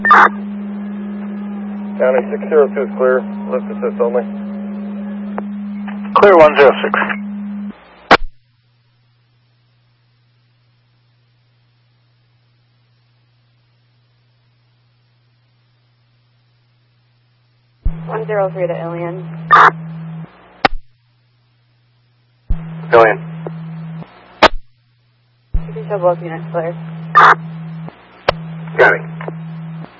County 602 is clear. Lift assist only. Clear 106. (103) to Alien. Alien. You can show both units clear.